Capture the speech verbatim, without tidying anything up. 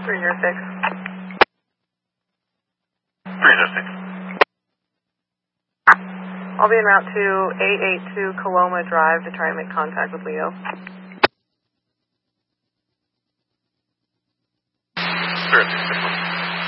three zero six. three zero six. I'll be en route to eight eight two Coloma Drive to try and make contact with Leo.